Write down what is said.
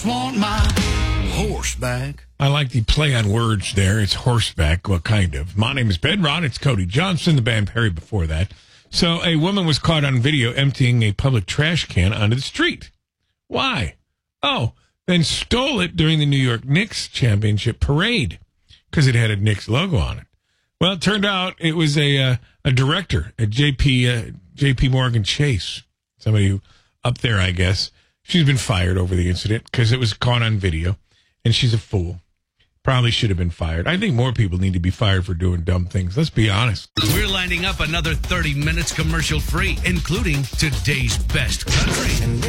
Want my horseback. I like the play on words there. It's horseback. What kind of? My name is Ben Rod. It's Cody Johnson, the band Perry before that. So a woman was caught on video emptying a public trash can onto the street. Why? Oh, then stole it during the New York Knicks championship parade because it had a Knicks logo on it. Well, it turned out it was a director at JP Morgan Chase. Somebody who up there, I guess. She's been fired over the incident because it was caught on video, and she's a fool. Probably should have been fired. I think more people need to be fired for doing dumb things. Let's be honest. We're lining up another 30 minutes commercial free, including today's best country.